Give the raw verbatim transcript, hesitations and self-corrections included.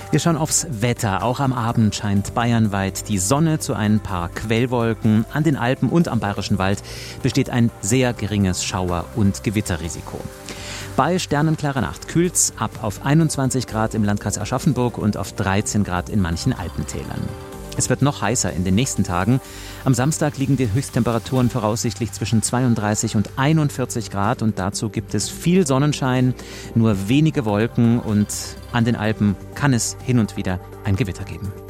Wir schauen aufs Wetter. Auch am Abend scheint bayernweit die Sonne, zu ein paar Quellwolken. An den Alpen und am Bayerischen Wald besteht ein sehr geringes Schauer- und Gewitterrisiko. Bei sternenklarer Nacht kühlt's ab auf einundzwanzig Grad im Landkreis Aschaffenburg und auf dreizehn Grad in manchen Alpentälern. Es wird noch heißer in den nächsten Tagen. Am Samstag liegen die Höchsttemperaturen voraussichtlich zwischen zweiunddreißig und einundvierzig Grad und dazu gibt es viel Sonnenschein, nur wenige Wolken und an den Alpen kann es hin und wieder ein Gewitter geben.